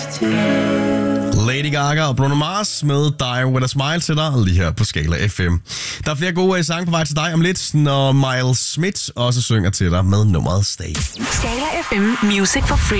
Lady Gaga og Bruno Mars med Die With A Smile til dig, lige her på Skala FM. Der er flere gode sange på vej til dig om lidt, når Miles Smith også synger til dig med nummeret Stay. Skala FM Music for Free.